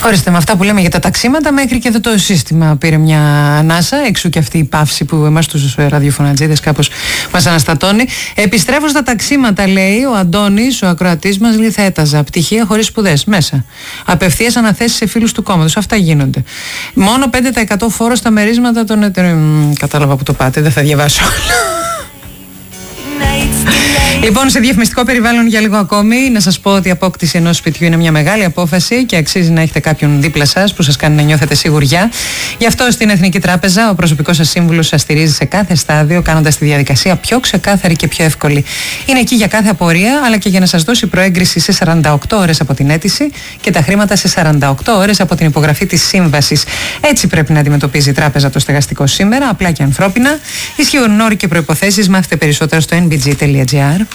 Ορίστε, με αυτά που λέμε για τα ταξίματα, μέχρι και εδώ το σύστημα πήρε μια ανάσα. Εξού και αυτή η παύση που εμάς τους ραδιοφωνατζίδες κάπως μας αναστατώνει. Επιστρέφω στα ταξίματα, λέει ο Αντώνης, ο ακροατής μας, λέει, θα έταζα. Πτυχία χωρίς σπουδές. Μέσα. Απευθείας αναθέσεις σε φίλους του κόμματος. Αυτά γίνονται. Μόνο 5% φόρο στα μερίσματα των εταιρείων. Κατάλαβα που το πάτε, δεν θα διαβάσω. Λοιπόν, σε διαφημιστικό περιβάλλον για λίγο ακόμη, να σας πω ότι η απόκτηση ενός σπιτιού είναι μια μεγάλη απόφαση και αξίζει να έχετε κάποιον δίπλα σας που σας κάνει να νιώθετε σιγουριά. Γι' αυτό στην Εθνική Τράπεζα ο προσωπικός σας σύμβουλος σας στηρίζει σε κάθε στάδιο, κάνοντας τη διαδικασία πιο ξεκάθαρη και πιο εύκολη. Είναι εκεί για κάθε απορία, αλλά και για να σας δώσει προέγκριση σε 48 ώρες από την αίτηση και τα χρήματα σε 48 ώρες από την υπογραφή της σύμβασης. Έτσι πρέπει να αντιμετωπίζει η Τράπεζα το στεγαστικό σήμερα, απλά και ανθρώπινα. Ισχύουν όροι και προϋποθέσεις. Μάθετε περισσότερα στο nbg.gr.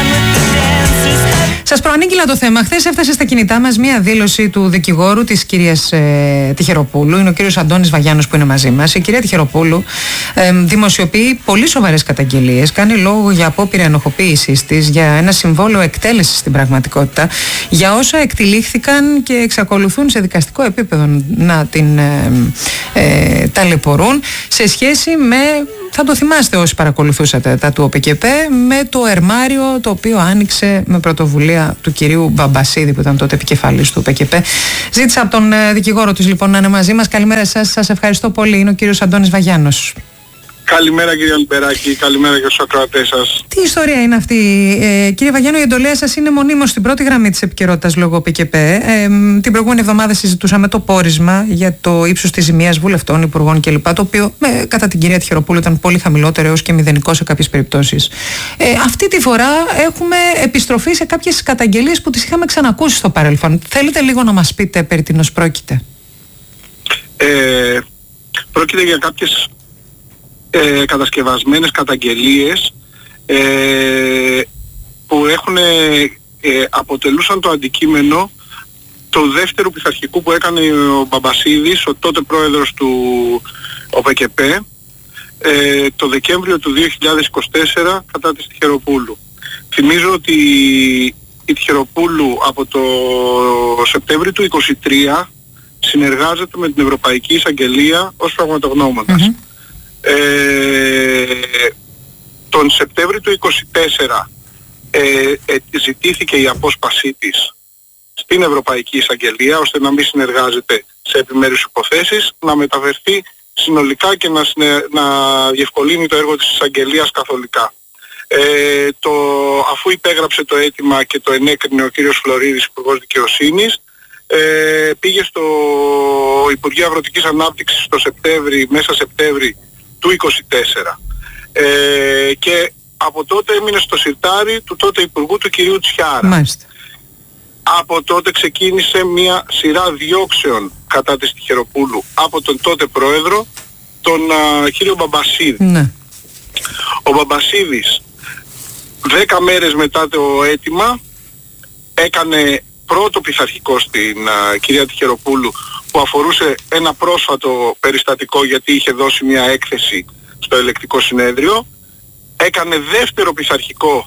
Σας προανήγγειλα το θέμα. Χθες έφτασε στα κινητά μας μία δήλωση του δικηγόρου της κυρίας Τυχεροπούλου. Είναι ο κύριος Αντώνης Βαγιάννος που είναι μαζί μας. Η κυρία Τυχεροπούλου δημοσιοποιεί πολύ σοβαρές καταγγελίες. Κάνει λόγο για απόπειρα ενοχοποίησης της, για ένα συμβόλαιο εκτέλεσης στην πραγματικότητα, για όσα εκτυλίχθηκαν και εξακολουθούν σε δικαστικό επίπεδο να την ταλαιπωρούν σε σχέση με, θα το θυμάστε όσοι παρακολουθούσατε τα του ΟΠΚΠ, με το ερμάριο το οποίο άνοιξε με πρωτοβουλία του κυρίου Μπαμπασίδη που ήταν τότε επικεφαλής του ΟΠΚΠ. Ζήτησα από τον δικηγόρο της λοιπόν να είναι μαζί μας. Καλημέρα σας, σας ευχαριστώ πολύ. Είναι ο κύριος Αντώνης Βαγιάνος. Καλημέρα κύριε Λιμπεράκη, καλημέρα για τους ακροατές σας. Τι ιστορία είναι αυτή, κύριε Βαγιάνο? Η εντολέα σας είναι μονίμως στην πρώτη γραμμή της επικαιρότητας λόγω ΟΠΚΠ. Την προηγούμενη εβδομάδα συζητούσαμε το πόρισμα για το ύψος της ζημίας βουλευτών, υπουργών κλπ. Το οποίο κατά την κυρία Τυχεροπούλου ήταν πολύ χαμηλότερο έως και μηδενικό σε κάποιες περιπτώσεις. Αυτή τη φορά έχουμε επιστροφή σε κάποιες καταγγελίες που τις είχαμε ξανακούσει στο παρελθόν. Θέλετε λίγο να μας πείτε περί τίνος πρόκειται? Πρόκειται για κάποιες κατασκευασμένες καταγγελίες που αποτελούσαν το αντικείμενο του δεύτερου πειθαρχικού που έκανε ο Μπαμπασίδης, ο τότε πρόεδρος του ΟΠΚΠ, το Δεκέμβριο του 2024 κατά της Τυχεροπούλου. Θυμίζω ότι η Τυχεροπούλου από το Σεπτέμβριο του 2023 συνεργάζεται με την Ευρωπαϊκή Εισαγγελία ως πραγματογνώμονας. Τον Σεπτέμβριο του 2024 ζητήθηκε η απόσπασή της στην Ευρωπαϊκή Εισαγγελία ώστε να μην συνεργάζεται σε επιμέρους υποθέσεις, να μεταφερθεί συνολικά και να διευκολύνει το έργο της εισαγγελίας καθολικά. Αφού υπέγραψε το αίτημα και το ενέκρινε ο κύριος Φλωρίδης, Υπουργός Δικαιοσύνης, πήγε στο Υπουργείο Αγροτικής Ανάπτυξης μέσα Σεπτέμβρη του 2024 και από τότε έμεινε στο συρτάρι του τότε Υπουργού του κυρίου Τσιάρα. Μάλιστα. Από τότε ξεκίνησε μια σειρά διώξεων κατά της Τυχεροπούλου από τον τότε πρόεδρο, τον κύριο Μπαμπασίδη. Ναι. Ο Μπαμπασίδης 10 μέρες μετά το αίτημα έκανε πρώτο πειθαρχικό στην κυρία Τυχεροπούλου που αφορούσε ένα πρόσφατο περιστατικό γιατί είχε δώσει μια έκθεση στο ελεκτικό συνέδριο. Έκανε δεύτερο πειθαρχικό,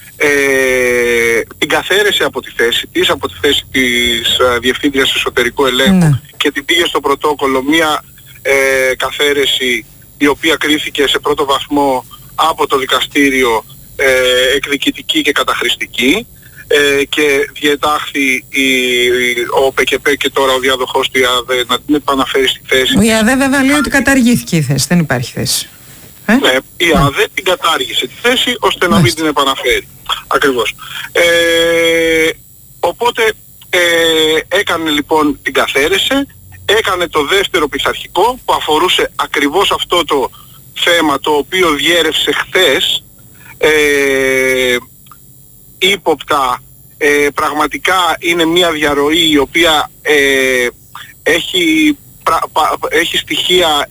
την καθαίρεσε από τη θέση της, από τη θέση της Διευθύντριας Εσωτερικού Ελέγχου και την πήγε στο πρωτόκολλο μια καθαίρεση η οποία κρίθηκε σε πρώτο βαθμό από το δικαστήριο εκδικητική και καταχρηστική. Και διετάχθη ο ΟΠΚΠ και τώρα ο διάδοχος του ΙΑΔΕ να την επαναφέρει στη θέση. Ο ΙΑΔΕ βέβαια λέει ότι καταργήθηκε η θέση, δεν υπάρχει θέση. Ναι, η ΙΑΔΕ την κατάργησε τη θέση ώστε να μην την επαναφέρει. Ακριβώς. Οπότε έκανε λοιπόν, την καθαίρεσε, έκανε το δεύτερο πειθαρχικό που αφορούσε ακριβώς αυτό το θέμα το οποίο διέρευσε χθες. Ύποπτα, πραγματικά είναι μια διαρροή η οποία έχει στοιχεία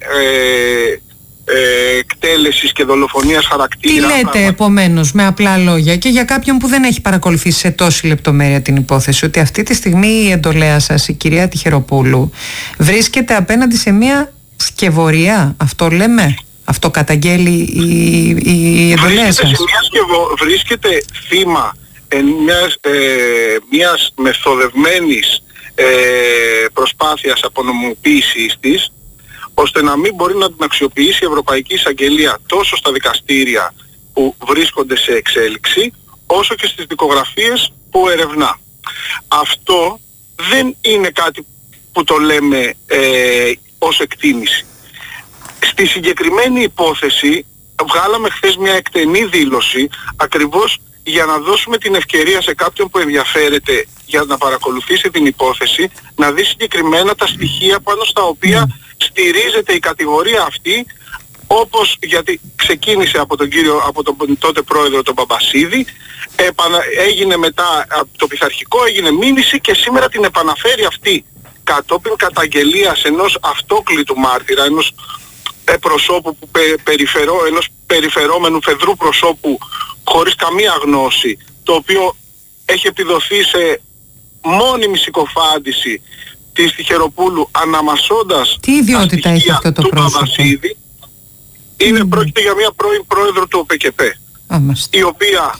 εκτέλεσης και δολοφονίας χαρακτήρα. Τι λέτε επομένως με απλά λόγια και για κάποιον που δεν έχει παρακολουθήσει σε τόση λεπτομέρεια την υπόθεση, ότι αυτή τη στιγμή η εντολέα σας, η κυρία Τυχεροπούλου, βρίσκεται απέναντι σε μια σκευωρία, αυτό λέμε? Αυτό καταγγέλει η εντολέα σας? Βρίσκεται θύμα μιας μεθοδευμένης προσπάθειας απονομιμοποίησης της, ώστε να μην μπορεί να την αξιοποιήσει η Ευρωπαϊκή Εισαγγελία τόσο στα δικαστήρια που βρίσκονται σε εξέλιξη, όσο και στις δικογραφίες που ερευνά. Αυτό δεν είναι κάτι που το λέμε ως εκτίμηση. Στη συγκεκριμένη υπόθεση βγάλαμε χθες μια εκτενή δήλωση ακριβώς για να δώσουμε την ευκαιρία σε κάποιον που ενδιαφέρεται για να παρακολουθήσει την υπόθεση, να δει συγκεκριμένα τα στοιχεία πάνω στα οποία στηρίζεται η κατηγορία αυτή, όπως γιατί ξεκίνησε από τον τότε πρόεδρο τον Μπαμπασίδη, έγινε μετά από το πειθαρχικό, έγινε μήνυση και σήμερα την επαναφέρει αυτή κατόπιν καταγγελίας ενός αυτόκλητου μάρτυρα, ενός προσώπου που ενός περιφερόμενου φεδρού προσώπου χωρίς καμία γνώση, το οποίο έχει επιδοθεί σε μόνιμη συκοφάντηση της Τυχεροπούλου, αναμασώντας τι ιδιότητα έχει αυτό το πρόσωπο? Μπαμπασίδη. Πρόκειται για μια πρώην πρόεδρο του ΟΠΚΠ, η οποία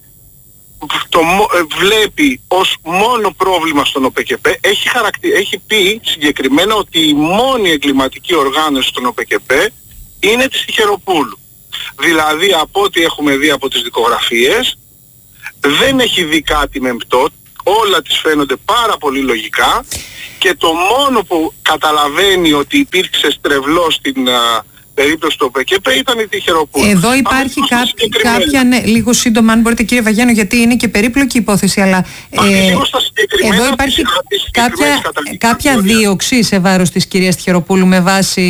βλέπει ως μόνο πρόβλημα στον ΟΠΚΠ, έχει πει συγκεκριμένα ότι η μόνη εγκληματική οργάνωση στον ΟΠΚΠ είναι της Τυχεροπούλου. Δηλαδή από ό,τι έχουμε δει από τις δικογραφίες δεν έχει δει κάτι μεμπτό, όλα τις φαίνονται πάρα πολύ λογικά και το μόνο που καταλαβαίνει ότι υπήρξε στρεβλό στην περίπτωση του ΟΠΚΠ ήταν η Τυχεροπούλου. Εδώ υπάρχει κάποια, ναι, λίγο σύντομα αν μπορείτε κύριε Βαγιάννου, γιατί είναι και περίπλοκη υπόθεση, αλλά εδώ υπάρχει κάποια δίωξη σε βάρος της κυρίας Τυχεροπούλου με βάση...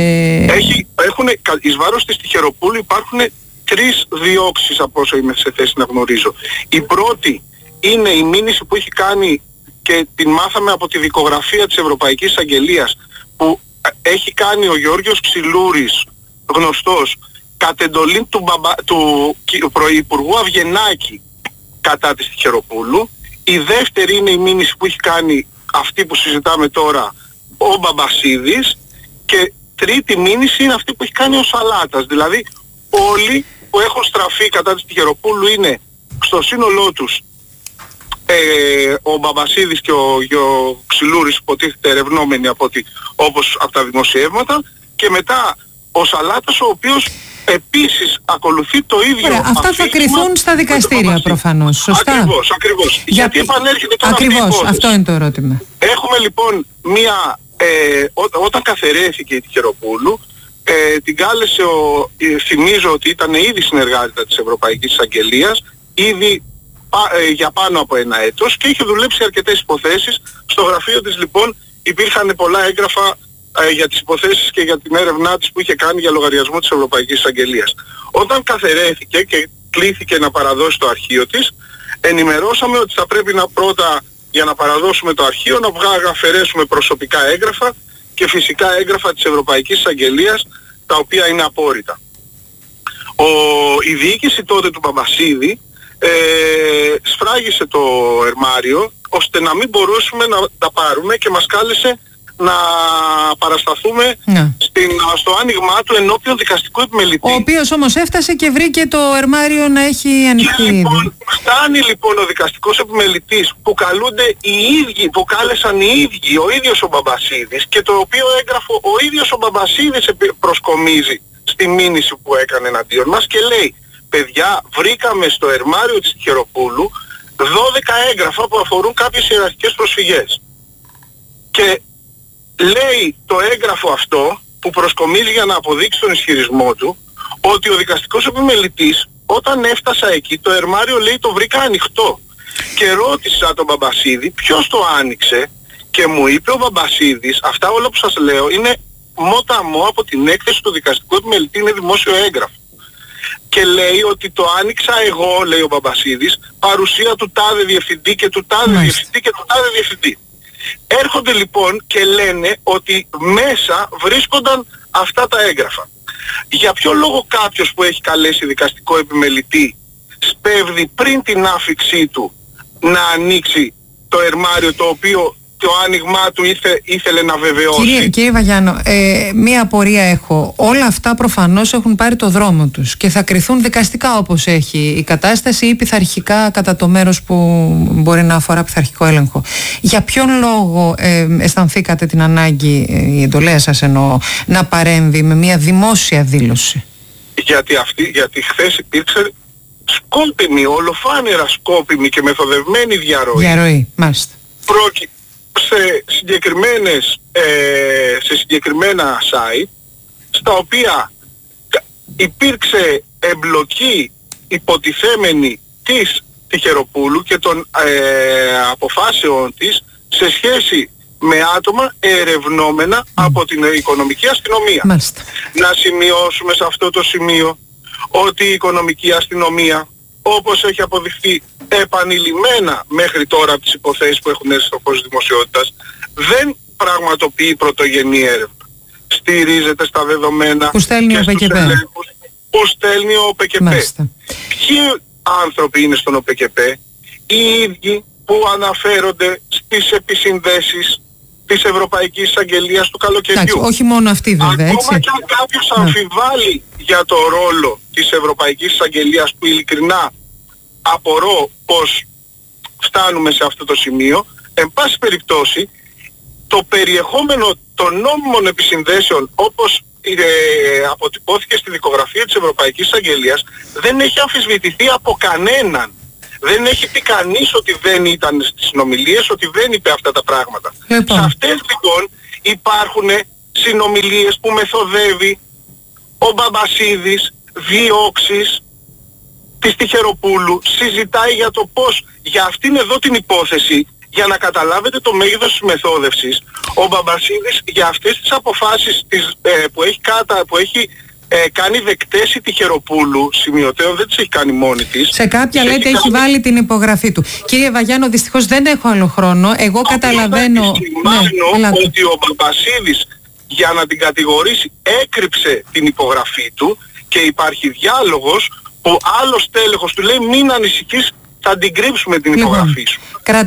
Εις βάρος της Τυχεροπούλου υπάρχουν 3 διώξεις από όσο είμαι σε θέση να γνωρίζω. Η πρώτη είναι η μήνυση που έχει κάνει και την μάθαμε από τη δικογραφία της Ευρωπαϊκής Εισαγγελίας, που έχει κάνει ο Γεώργιος Ξυλούρης, γνωστός, κατ' εντολή του Προϋπουργού Αυγενάκη κατά της Τυχεροπούλου. Η δεύτερη είναι η μήνυση που έχει κάνει αυτή που συζητάμε τώρα ο Μπαμπασίδης, και τρίτη μήνυση είναι αυτή που έχει κάνει ο Σαλάτας. Δηλαδή όλοι που έχουν στραφεί κατά της Τυχεροπούλου είναι στο σύνολό τους ο Μπαμπασίδης και ο Ξυλούρης, υποτίθεται ερευνόμενοι όπως από τα δημοσιεύματα, και μετά ο Σαλάτας, ο οποίος επίσης ακολουθεί το ίδιο. Ωραία, αυτά θα κρυθούν στα δικαστήρια προφανώς, σωστά? Ακριβώς. Γιατί επανέρχεται τώρα ακριβώς, αυτή η υπόθεση. αυτό είναι το ερώτημα. Έχουμε λοιπόν όταν καθαιρέθηκε η Τυχεροπούλου, την κάλεσε θυμίζω ότι ήταν ήδη συνεργάτητα της Ευρωπαϊκής Εισαγγελίας, ήδη για πάνω από 1 έτος, και είχε δουλέψει αρκετές υποθέσεις. Στο γραφείο της λοιπόν υπήρχαν πολλά έγγραφα για τις υποθέσεις και για την έρευνά της που είχε κάνει για λογαριασμό της Ευρωπαϊκής Εισαγγελίας. Όταν καθαιρέθηκε και κλήθηκε να παραδώσει το αρχείο της, ενημερώσαμε ότι θα πρέπει πρώτα, για να παραδώσουμε το αρχείο, να αφαιρέσουμε προσωπικά έγγραφα και φυσικά έγγραφα της Ευρωπαϊκής Εισαγγελίας, τα οποία είναι απόρριτα. Η διοίκηση τότε του Μπαμπασίδη σφράγισε το ερμάριο ώστε να μην μπορούσαμε να τα πάρουμε και μας κάλεσε να παρασταθούμε στο άνοιγμά του ενώπιον δικαστικού επιμελητή. Ο οποίος όμως έφτασε και βρήκε το ερμάριο να έχει ανοιχτεί. Λοιπόν, φτάνει λοιπόν ο δικαστικός επιμελητής που καλούνται οι ίδιοι, που κάλεσαν οι ίδιοι, ο ίδιος ο Μπαμπασίδης, και το οποίο έγγραφο ο ίδιος ο Μπαμπασίδης προσκομίζει στη μήνυση που έκανε εναντίον μας και λέει: παιδιά, βρήκαμε στο ερμάριο της Τυχεροπούλου 12 έγγραφα που αφορούν κάποιες ιεραρχικές προσφυγές. Και λέει το έγγραφο αυτό που προσκομίζει για να αποδείξει τον ισχυρισμό του ότι ο δικαστικός επιμελητής, όταν έφτασα εκεί, το ερμάριο, λέει, το βρήκα ανοιχτό. Και ρώτησα τον Μπαμπασίδη ποιος το άνοιξε και μου είπε ο Μπαμπασίδης, αυτά όλα που σας λέω είναι μόταμο από την έκθεση του δικαστικού επιμελητή, είναι δημόσιο έγγραφο. Και λέει ότι το άνοιξα εγώ, λέει ο Μπαμπασίδης, παρουσία του τάδε διευθυντή και του τάδε διευθυντή και του τάδε διευθυντή. Έρχονται λοιπόν και λένε ότι μέσα βρίσκονταν αυτά τα έγγραφα. Για ποιο λόγο κάποιος που έχει καλέσει δικαστικό επιμελητή σπέβδει πριν την άφιξή του να ανοίξει το ερμάριο, το οποίο το άνοιγμά του ήθελε να βεβαιώσει. Κύριε Βαγιάννο, μία απορία έχω. Όλα αυτά προφανώς έχουν πάρει το δρόμο τους και θα κριθούν δικαστικά όπως έχει η κατάσταση ή πειθαρχικά κατά το μέρος που μπορεί να αφορά πειθαρχικό έλεγχο. Για ποιον λόγο αισθανθήκατε την ανάγκη, η εντολέα σας εννοώ, να παρέμβει με μία δημόσια δήλωση? Γιατί χθες υπήρξε σκόπιμη, ολοφάνερα σκόπιμη και μεθοδευμένη διαρροή. Μάλιστα. Σε συγκεκριμένα site, στα οποία υπήρξε εμπλοκή υποτιθέμενη της Τυχεροπούλου και των αποφάσεων της σε σχέση με άτομα ερευνόμενα από την οικονομική αστυνομία. Μάλιστα. Να σημειώσουμε σε αυτό το σημείο ότι η οικονομική αστυνομία, όπως έχει αποδειχθεί επανειλημμένα μέχρι τώρα από τις υποθέσεις που έχουν έρθει στο φως δημοσιότητας, δεν πραγματοποιεί πρωτογενή έρευνα. Στηρίζεται στα δεδομένα που στέλνει ο ΟΠΕΚΕΠΕ. Που στέλνει ο ΟΠΕΚΕΠΕ. Ποιοι άνθρωποι είναι στον ΟΠΕΚΕΠΕ? Οι ίδιοι που αναφέρονται στις επισυνδέσεις της Ευρωπαϊκής Εισαγγελίας του καλοκαιριού. Εντάξει, όχι μόνο αυτή βέβαια, έτσι. Ακόμα και αν κάποιος αμφιβάλλει για το ρόλο της Ευρωπαϊκής Εισαγγελίας, που ειλικρινά απορώ πως φτάνουμε σε αυτό το σημείο, εν πάση περιπτώσει το περιεχόμενο των νόμιμων επισυνδέσεων, όπως αποτυπώθηκε στη δικογραφία της Ευρωπαϊκής Εισαγγελίας, δεν έχει αμφισβητηθεί από κανέναν. Δεν έχει πει κανείς ότι δεν ήταν στις συνομιλίες, ότι δεν είπε αυτά τα πράγματα. Σε αυτές λοιπόν υπάρχουν συνομιλίες που μεθοδεύει ο Μπαμπασίδης, διώξεις της Τυχεροπούλου, συζητάει για το πώς για αυτήν εδώ την υπόθεση, για να καταλάβετε το μέγεθος της μεθόδευσης, ο Μπαμπασίδης για αυτές τις αποφάσεις που έχει κάνει δεκτές η Τυχεροπούλου, σημειωτέων δεν τις έχει κάνει μόνη της. Σε κάποια λέτε έχει βάλει την υπογραφή του. Κύριε Βαγιάνο, δυστυχώς δεν έχω άλλο χρόνο. Εγώ καταλαβαίνω ότι ο Μπαμπασίδης για να την κατηγορήσει έκρυψε την υπογραφή του και υπάρχει διάλογος που άλλος τέλεχος του λέει μην ανησυχείς, θα την κρύψουμε την υπογραφή σου.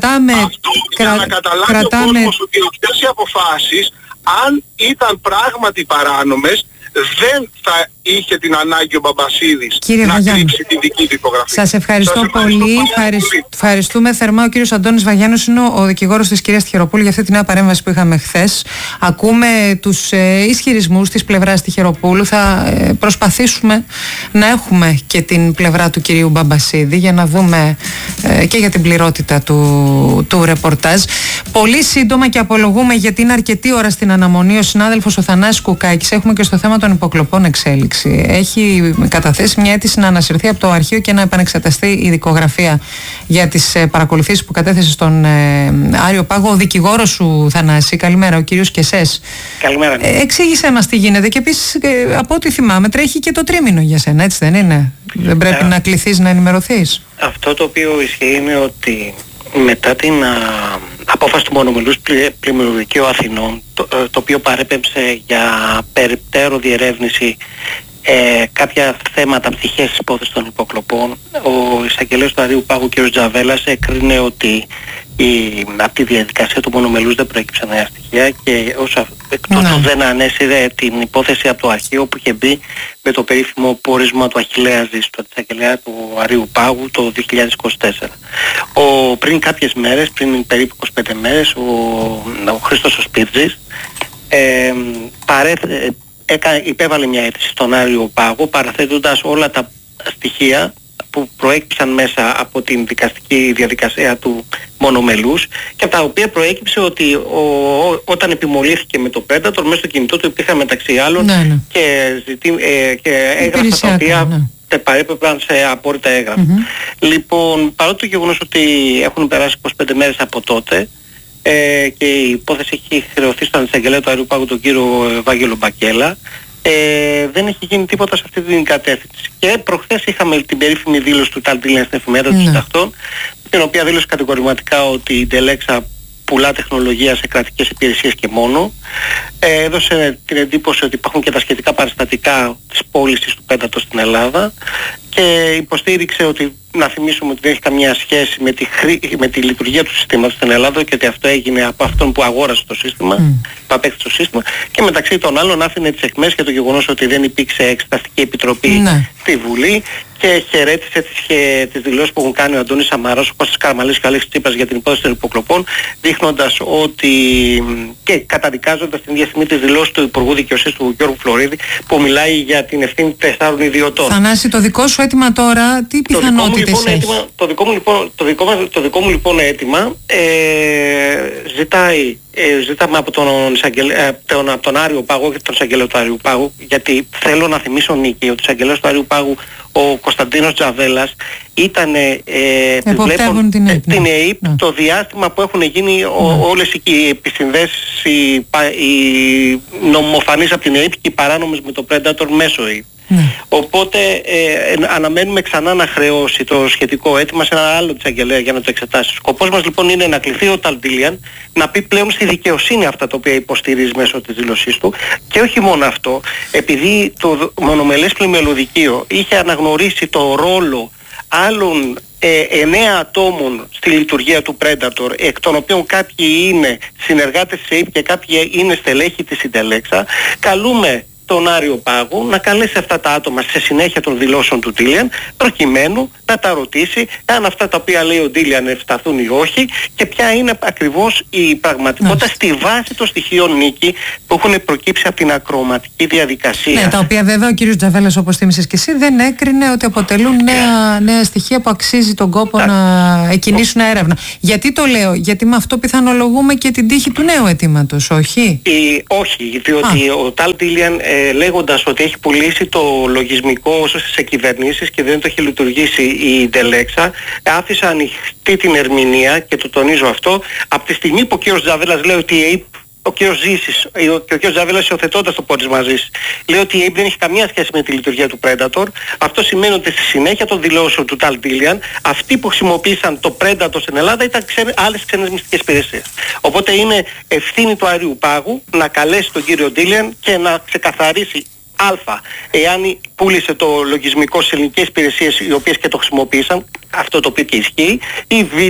Για να καταλάβει ο κόσμος ότι αυτές οι αποφάσεις, αν ήταν πράγματι παράνομες, δεν θα είχε την ανάγκη ο Μπαμπασίδης να κρύψει τη δική του υπογραφή. Σας ευχαριστώ πολύ. Ευχαριστούμε θερμά. Ο κύριος Αντώνης Βαγιάννος είναι ο δικηγόρος της κυρίας Τυχεροπούλου για αυτή την νέα παρέμβαση που είχαμε χθες. Ακούμε τους ισχυρισμούς της πλευράς Τυχεροπούλου. Θα προσπαθήσουμε να έχουμε και την πλευρά του κυρίου Μπαμπασίδη για να δούμε και για την πληρότητα του ρεπορτάζ. Πολύ σύντομα, και απολογούμε γιατί είναι αρκετή ώρα στην αναμονή, ο συνάδελφος ο Θανάσης Κουκάκης. Έχουμε και στο θέμα των υποκλοπών εξέλιξη. Έχει καταθέσει μια αίτηση να ανασυρθεί από το αρχείο και να επανεξεταστεί η δικογραφία για τις παρακολουθήσεις που κατέθεσε στον Άριο Πάγο. Ο δικηγόρος σου, Θανάση, καλημέρα, ο κύριος Κεσές. Καλημέρα. Εξήγησέ μας τι γίνεται, και επίσης από ό,τι θυμάμαι τρέχει και το τρίμηνο για σένα, έτσι δεν είναι? Δεν πρέπει να κληθείς να ενημερωθείς? Αυτό το οποίο ισχύει είναι ότι μετά την απόφαση του Μονομελούς Πλημμυροδικαίου Αθηνών, το οποίο παρέπεμψε για περιπτέρω διερεύνηση κάποια θέματα, πτυχές της υπόθεσης των υποκλοπών, ο εισαγγελέας του Αρείου Πάγου κ. Τζαβέλας έκρινε ότι από τη διαδικασία του Μονομελούς δεν προέκυψαν νέα στοιχεία και εκ τούτου δεν ανέσυρε την υπόθεση από το αρχείο που είχε μπει με το περίφημο πόρισμα του Αχιλλέα Ζήσου, του εισαγγελέα του Αρείου Πάγου το 2024. Πριν κάποιες μέρες, πριν περίπου 25 μέρες, ο Χρήστος ο Σπίρτζης υπέβαλε μια αίτηση στον Άριο Πάγο παραθέτοντας όλα τα στοιχεία που προέκυψαν μέσα από την δικαστική διαδικασία του Μονομελούς και από τα οποία προέκυψε ότι όταν επιμολύθηκε με το Predator, μέσα στο κινητό του υπήρχαν μεταξύ άλλων και έγγραφα τα οποία παρέπεμπαν σε απόρριτα έγγραφα. Λοιπόν, παρότι το γεγονός ότι έχουν περάσει 25 μέρες από τότε και η υπόθεση έχει χρεωθεί στον εισαγγελέα του Αρείου Πάγου, τον κύριο Βάγγελο Μπακέλα, δεν έχει γίνει τίποτα σε αυτή την κατεύθυνση. Και προχθές είχαμε την περίφημη δήλωση του Ταλντήλεν στην εφημερίδα του Συντακτών, την οποία δήλωσε κατηγορηματικά ότι η Ντελέξα πουλά τεχνολογία σε κρατικές υπηρεσίες και μόνο. Έδωσε την εντύπωση ότι υπάρχουν και τα σχετικά παραστατικά της πώλησης του Πέντατο στην Ελλάδα και υποστήριξε ότι, να θυμίσουμε, ότι δεν έχει καμία σχέση με τη λειτουργία του συστήματος στην Ελλάδα και ότι αυτό έγινε από αυτόν που αγόρασε το σύστημα, που απέκτησε το σύστημα, και μεταξύ των άλλων άφηνε τις εκμές για το γεγονός ότι δεν υπήρξε εξεταστική επιτροπή στη Βουλή, και χαιρέτησε τις δηλώσεις που έχουν κάνει ο Αντώνης Σαμαράς, ο Κώστας Καραμανλής και ο Αλέξης Τσίπρας για την υπόθεση των υποκλοπών, δείχνοντας ότι, και καταδικάζοντας την ίδια στιγμή τις δηλώσεις του Υπουργού Δικαιοσύνης του Γιώργου Φλωρίδη, που μιλάει για την ευθύνη 4 ιδιωτών. Θανάση, το δικό σου αίτημα τώρα, τι πιθανότητες έχει? Το δικό μου λοιπόν αίτημα ζητάμε από τον Άριο Πάγο και τον εισαγγελέα του Άριου Πάγου, γιατί θέλω να θυμίσω, Νίκη, ότι ο εισαγγελέας του Άριου Πάγου, ο Κωνσταντίνος Τζαβέλας, ήταν εποπτεύουν την ΕΕΠ το διάστημα που έχουν γίνει όλες οι επισυνδέσεις, οι νομοφανείς από την ΕΕΠ και οι παράνομες με το Predator μέσω ΕΕΠ. Οπότε αναμένουμε ξανά να χρεώσει το σχετικό αίτημα σε ένα άλλο εισαγγελέα για να το εξετάσει. Ο σκοπός μας λοιπόν είναι να κληθεί ο Ταλντίλιαν να πει πλέον στη δικαιοσύνη αυτά τα οποία υποστηρίζει μέσω της δήλωσής του, και όχι μόνο αυτό, επειδή το μονομελές πλημελωδικείο είχε αναγνωρίσει το ρόλο άλλων 9 ατόμων στη λειτουργία του Predator, εκ των οποίων κάποιοι είναι συνεργάτες της ΕΕΠ και κάποιοι είναι στελέχη της Συντελέξα, καλούμε τον Άριο Πάγο να καλέσει αυτά τα άτομα σε συνέχεια των δηλώσεων του Ντίλιαν, προκειμένου να τα ρωτήσει αν αυτά τα οποία λέει ο Ντίλιαν ευσταθούν ή όχι, και ποια είναι ακριβώς η πραγματικότητα στη βάση των στοιχείων, Νίκη, που έχουν προκύψει από την ακροματική διαδικασία. Ναι, τα οποία βέβαια ο κύριος Τζαβέλας, όπως θύμισες και εσύ, δεν έκρινε ότι αποτελούν νέα στοιχεία που αξίζει τον κόπο να εκκινήσουν έρευνα. Γιατί το λέω? Γιατί με αυτό πιθανολογούμε και την τύχη του νέου αιτήματος, όχι? Όχι, διότι ο Ταλ Ντίλιαν, λέγοντας ότι έχει πουλήσει το λογισμικό σε κυβερνήσεις και δεν το έχει λειτουργήσει η Ντελέξα, άφησε ανοιχτή την ερμηνεία, και το τονίζω αυτό, από τη στιγμή που ο κ. Τζαβέλας λέει ότι η ΕΕΠ, ο κ. Ζήσης και ο κ. Τζαβέλας, υιοθετώντας το πόρισμα Ζήσης, λέει ότι η ΕΕΠ δεν έχει καμία σχέση με τη λειτουργία του Predator. Αυτό σημαίνει ότι στη συνέχεια των δηλώσεων του Ταλ Ντίλιαν, αυτοί που χρησιμοποίησαν το Predator στην Ελλάδα ήταν άλλες ξένες μυστικές υπηρεσίες. Οπότε είναι ευθύνη του Αρίου Πάγου να καλέσει τον κύριο Ντίλιαν και να ξεκαθαρίσει εάν πούλησε το λογισμικό σε ελληνικές υπηρεσίες οι οποίες και το χρησιμοποίησαν, αυτό το οποίο και ισχύει, ή β,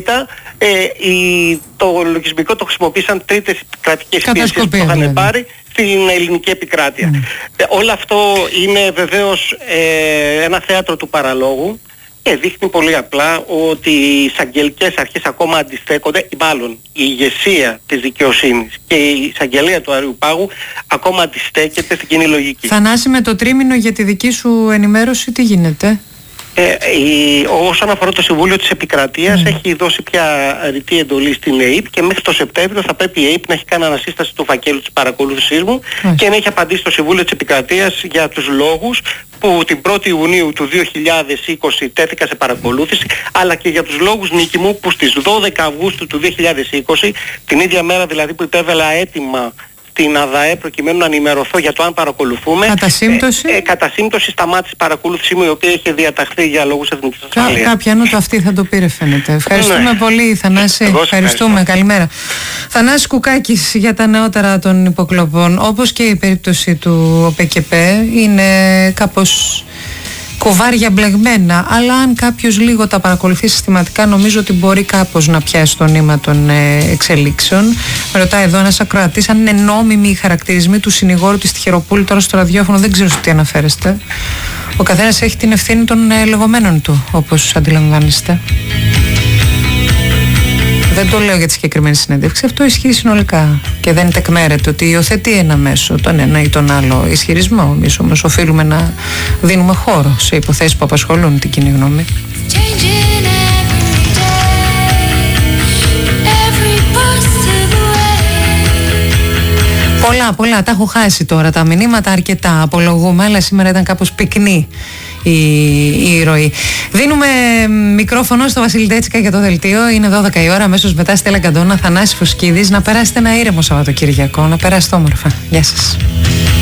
το λογισμικό το χρησιμοποίησαν τρίτες κρατικές υπηρεσίες που το είχαν πάρει στην ελληνική επικράτεια. Όλο αυτό είναι βεβαίως ένα θέατρο του παραλόγου, και δείχνει πολύ απλά ότι οι εισαγγελικές αρχές ακόμα αντιστέκονται, μάλλον η ηγεσία της δικαιοσύνης και η εισαγγελία του Αριού Πάγου ακόμα αντιστέκεται στην κοινή λογική. Θανάση, με το τρίμηνο για τη δική σου ενημέρωση τι γίνεται? Όσον αφορά το Συμβούλιο της Επικρατείας, έχει δώσει πια ρητή εντολή στην ΕΕΠ, και μέχρι το Σεπτέμβριο θα πρέπει η ΕΕΠ να έχει κάνει ανασύσταση του φακέλου της παρακολούθησής μου και να έχει απαντήσει στο Συμβούλιο της Επικρατείας για τους λόγους που την 1η Ιουνίου του 2020 τέθηκα σε παρακολούθηση, αλλά και για τους λόγους, Νίκη μου, που στις 12 Αυγούστου του 2020, την ίδια μέρα δηλαδή που υπέβαλα αίτημα στην ΑΔΑΕ προκειμένου να ενημερωθώ για το αν παρακολουθούμε, κατά σύμπτωση σταμάτησε η παρακολούθησή μου, η οποία είχε διαταχθεί για λόγους εθνικής ασφαλείας. Κάποια νου το αυτή θα το πήρε, φαίνεται. Ευχαριστούμε πολύ, Θανάση. Ευχαριστούμε. Καλημέρα. Θανάση Κουκάκης για τα νεότερα των υποκλοπών. Όπως και η περίπτωση του ΟΠΚΠ, είναι κάπως κοβάρια μπλεγμένα, αλλά αν κάποιος λίγο τα παρακολουθεί συστηματικά, νομίζω ότι μπορεί κάπως να πιάσει το νήμα των εξελίξεων. Με ρωτάει εδώ ένας ακροατής αν είναι νόμιμοι οι χαρακτηρισμοί του συνηγόρου της Τυχεροπούλου τώρα στο ραδιόφωνο. Δεν ξέρω σε τι αναφέρεστε. Ο καθένας έχει την ευθύνη των λεγόμενων του, όπως αντιλαμβάνεστε. Δεν το λέω για τη συγκεκριμένη συνέντευξη, αυτό ισχύει συνολικά και δεν τεκμέρεται ότι υιοθετεί ένα μέσο τον ένα ή τον άλλο ισχυρισμό. Εμείς όμως οφείλουμε να δίνουμε χώρο σε υποθέσεις που απασχολούν την κοινή γνώμη. Πολλά, τα έχω χάσει τώρα τα μηνύματα αρκετά, απολογούμε, αλλά σήμερα ήταν κάπως πυκνή η ροή. Δίνουμε μικρόφωνο στο Βασίλη Ντέτσικα για το δελτίο. Είναι 12 η ώρα, αμέσως μετά Στέλλα Καντώνα, Θανάσης Φουσκίδης. Να περάσετε ένα ήρεμο Σαββατοκυριακό, να περάσετε όμορφα. Γεια σας.